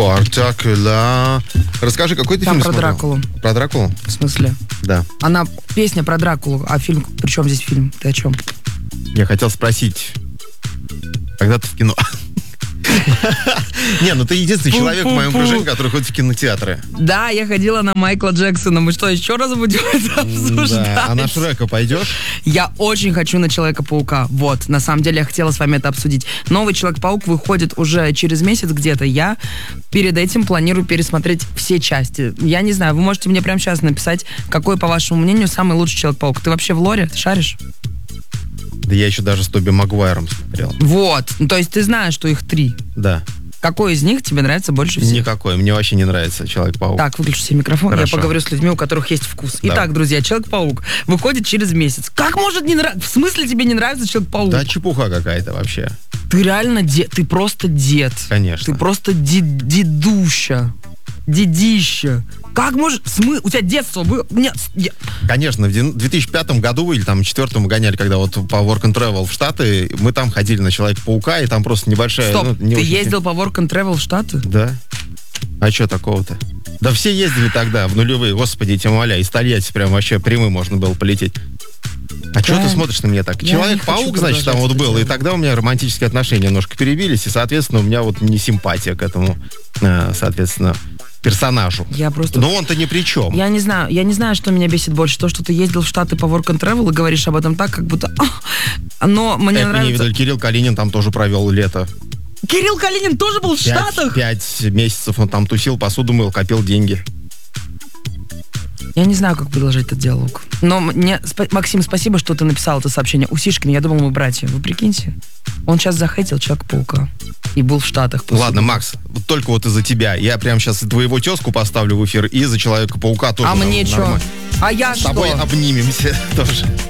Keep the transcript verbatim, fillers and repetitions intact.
Спартакула. Расскажи, какой ты Там фильм про смотрел? Дракулу. Про Дракулу? В смысле? Да. Она песня про Дракулу, а фильм... При чем здесь фильм? Ты о чем? Я хотел спросить, когда ты в кино? Не, ну ты единственный человек в моем окружении, который ходит в кинотеатры. Да, я ходила на Майкла Джексона. Мы что, еще раз будем это обсуждать? Да. А на Шрека пойдешь? Я очень хочу на Человека-паука. Вот, на самом деле я хотела с вами это обсудить. Новый Человек-паук выходит уже через месяц где-то. Я перед этим планирую пересмотреть все части. Я не знаю, вы можете мне прямо сейчас написать, какой, по вашему мнению, самый лучший Человек-паук. Ты вообще в лоре? Ты шаришь? Да я еще даже с Тоби Магуайром смотрел. Вот, ну, то есть ты знаешь, что их три. Да. Какой из них тебе нравится больше всего? Никакой, мне вообще не нравится Человек-паук. Так, выключи себе микрофон, Хорошо. я поговорю с людьми, у которых есть вкус. Да. Итак, друзья, Человек-паук выходит через месяц. Как может не нравиться? В смысле тебе не нравится Человек-паук? Да чепуха какая-то вообще. Ты реально дед, ты просто дед. Конечно. Ты просто дед, дедуща. Дедища. Как может... Смы... У тебя детство... Вы... Нет, я... Конечно, в две тысячи пятом году или там в четвертом мы гоняли, когда вот по Work and Travel в Штаты, мы там ходили на Человека-паука, и там просто небольшая... Стоп, ну, не ты очень... ездил по Work and Travel в Штаты? Да. А что такого-то? Да все ездили тогда, в нулевые, господи, тебя умоляю, из Тольятти прям вообще прямым можно было полететь. А Да. что ты смотришь на меня так? Я не Человек-паук, хочу значит, там продолжать вот это был, и дело. тогда у меня романтические отношения немножко перебились, и, соответственно, у меня вот не симпатия к этому, э, соответственно, персонажу. Я просто... Но он-то ни при чем. Я не знаю, я не знаю, что меня бесит больше. То, что ты ездил в Штаты по Work and Travel и говоришь об этом так, как будто... «А, но мне Это не нравится... видали, Кирилл Калинин там тоже провел лето. Кирилл Калинин тоже был в Пять, Штатах? пять месяцев он там тусил, посуду мыл, копил деньги. Я не знаю, как продолжать этот диалог. Но мне, спа- Максим, спасибо, что ты написал это сообщение. У Сишкина, я думал, мы братья. Вы прикиньте, он сейчас захейтил Человека-паука и был в Штатах. после- Ладно, Макс, вот только вот из-за тебя. Я прям сейчас твоего тезку поставлю в эфир, и из-за Человека-паука тоже. А мне что? нормально. А я С что? тобой обнимемся тоже.